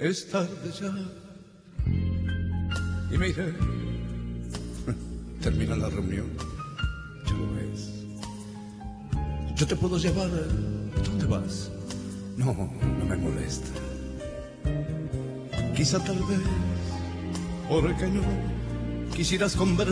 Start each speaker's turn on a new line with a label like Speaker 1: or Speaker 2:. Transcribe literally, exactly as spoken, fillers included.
Speaker 1: es tarde ya y me iré. Termina la reunión, ya lo ves. Yo te puedo llevar. ¿Dónde vas? No, no me molesta. Quizá tal vez, porque no quisieras conversar